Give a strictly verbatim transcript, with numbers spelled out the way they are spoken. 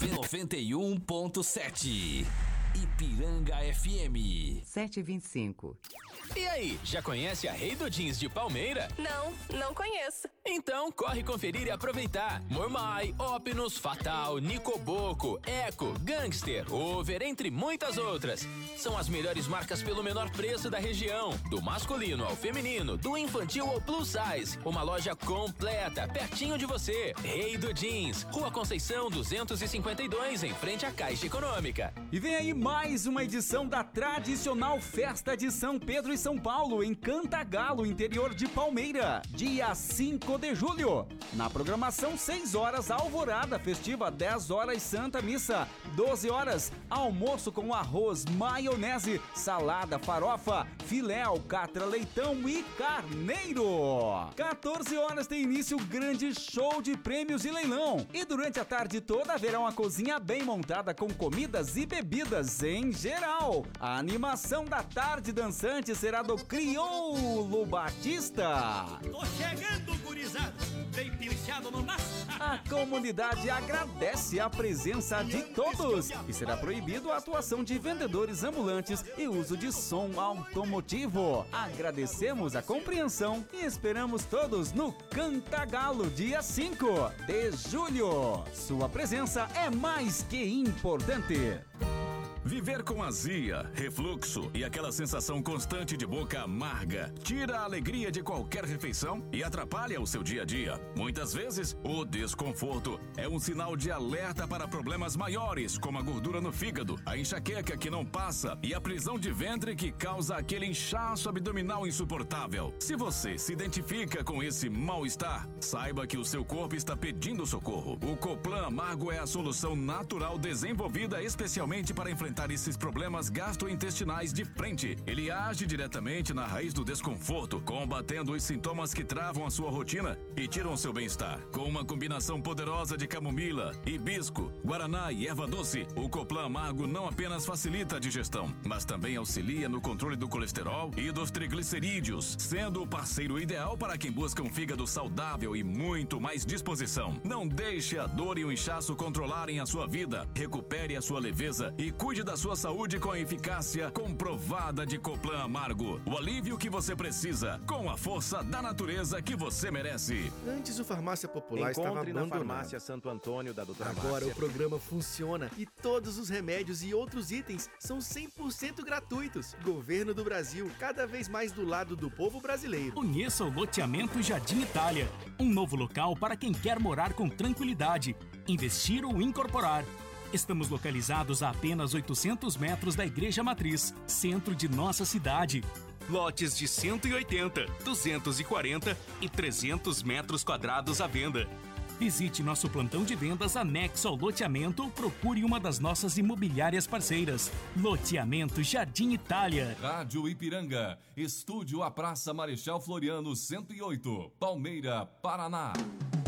noventa e um ponto sete Ipiranga F M sete e vinte e cinco. E aí, já conhece a Rei do Jeans de Palmeira? Não, não conheço. Então corre conferir e aproveitar. Mormai, Opnus, Fatal, Nicoboco, Eco, Gangster, Over, entre muitas outras. São as melhores marcas pelo menor preço da região. Do masculino ao feminino, do infantil ao plus size. Uma loja completa, pertinho de você. Rei do Jeans, Rua Conceição duzentos e cinquenta e dois, em frente à Caixa Econômica. E vem aí mais uma edição da tradicional Festa de São Pedro e São Paulo, em Cantagalo, interior de Palmeira, dia cinco de julho. Na programação, seis horas, alvorada festiva, dez horas, Santa Missa, doze horas, almoço com arroz, maionese, salada, farofa, filé, alcatra, leitão e carneiro. quatorze horas tem início o grande show de prêmios e leilão. E durante a tarde toda haverá uma cozinha bem montada com comidas e bebidas em geral. A animação da tarde dançante será do Crioulo Batista. Tô chegando, gurizada, bem pilchado no maço. A comunidade agradece a presença de todos e será proibido a atuação de vendedores ambulantes e uso de som automotivo. Agradecemos a compreensão e esperamos todos no Cantagalo, dia cinco de julho. Sua presença é mais que importante. Viver com azia, refluxo e aquela sensação constante de boca amarga tira a alegria de qualquer refeição e atrapalha o seu dia a dia. Muitas vezes, o desconforto é um sinal de alerta para problemas maiores, como a gordura no fígado, a enxaqueca que não passa e a prisão de ventre que causa aquele inchaço abdominal insuportável. Se você se identifica com esse mal-estar, saiba que o seu corpo está pedindo socorro. O Coplan Amargo é a solução natural desenvolvida especialmente para enfrentar esses problemas gastrointestinais de frente. Ele age diretamente na raiz do desconforto, combatendo os sintomas que travam a sua rotina e tiram seu bem-estar. Com uma combinação poderosa de camomila, hibisco, guaraná e erva doce, o Coplan Amargo não apenas facilita a digestão, mas também auxilia no controle do colesterol e dos triglicerídeos, sendo o parceiro ideal para quem busca um fígado saudável e muito mais disposição. Não deixe a dor e o inchaço controlarem a sua vida. Recupere a sua leveza e cuide da sua saúde com a eficácia comprovada de Coplan Amargo. O alívio que você precisa, com a força da natureza que você merece. Antes o Farmácia Popular Encontre estava abandonado. na Farmácia Santo Antônio da doutora Agora Márcia. o programa funciona e todos os remédios e outros itens são cem por cento gratuitos. Governo do Brasil, cada vez mais do lado do povo brasileiro. Conheça o loteamento Jardim Itália, um novo local para quem quer morar com tranquilidade, investir ou incorporar. Estamos localizados a apenas oitocentos metros da Igreja Matriz, centro de nossa cidade. Lotes de cento e oitenta, duzentos e quarenta e trezentos metros quadrados à venda. Visite nosso plantão de vendas anexo ao loteamento ou procure uma das nossas imobiliárias parceiras. Loteamento Jardim Itália. Rádio Ipiranga, estúdio à Praça Marechal Floriano cento e oito, Palmeira, Paraná.